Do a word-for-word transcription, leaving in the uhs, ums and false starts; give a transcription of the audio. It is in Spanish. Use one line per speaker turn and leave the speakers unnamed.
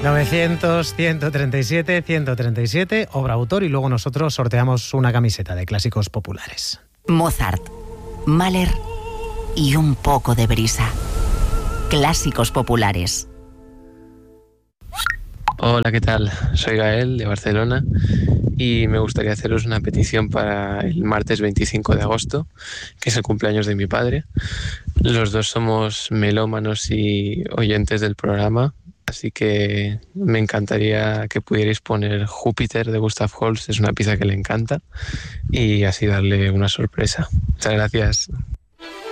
novecientos, ciento treinta y siete, ciento treinta y siete, obra autor, y luego nosotros sorteamos una camiseta de clásicos populares.
Mozart, Mahler y un poco de brisa. Clásicos populares.
Hola, ¿qué tal? Soy Gael de Barcelona y me gustaría haceros una petición para el martes veinticinco de agosto, que es el cumpleaños de mi padre. Los dos somos melómanos y oyentes del programa, así que me encantaría que pudierais poner Júpiter de Gustav Holst, es una pieza que le encanta, y así darle una sorpresa. Muchas gracias.